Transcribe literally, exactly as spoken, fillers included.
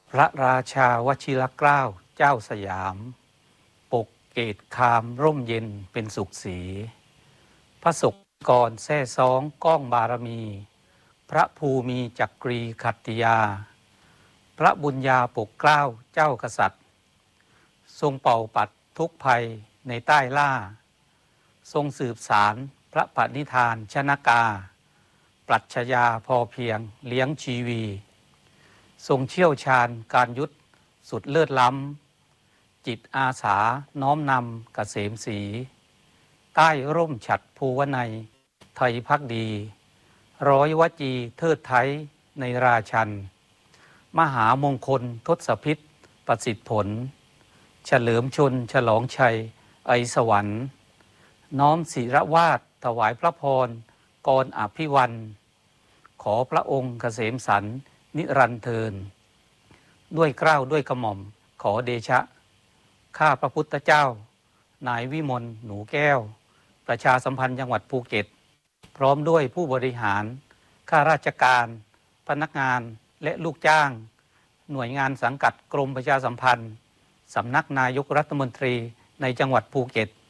พระราชาวชิรเกล้าเจ้าสยามปกเกตคามร่มเย็นเป็นสุขสีพระศกกรแท่ซ้องก้องบารมีพระภูมิจักรีขัตติยาพระบุญญาปกเกล้าเจ้ากษัตริย์ทรงเป่าปัดทุกภัยในใต้ล่าทรงสืบสารพระปณิธานชนกาปรัชญาพอเพียงเลี้ยงชีวีทรงเชี่ยวชาญการยุทธสุดเลิศล้ำจิตอาสาน้อมนำเกษมศรีใต้ร่มฉัตรภูวนัยไทยพักดีร้อยวจีเทิดไทยในราชันมหามงคลทศพิษประสิทธิผลเฉลิมชนฉลองชัยไอสวรรค์น้อมศิรวาทถวายพระพรกรอภิวันขอพระองค์เกษมสันต์นิรันดร์เทินด้วยเกล้าด้วยกระหม่อมขอเดชะข้าพระพุทธเจ้านายวิมลหนูแก้วประชาสัมพันธ์จังหวัดภูเก็ตพร้อมด้วยผู้บริหารข้าราชการพนักงานและลูกจ้างหน่วยงานสังกัดกรมประชาสัมพันธ์สำนักนายกรัฐมนตรีในจังหวัดภูเก็ต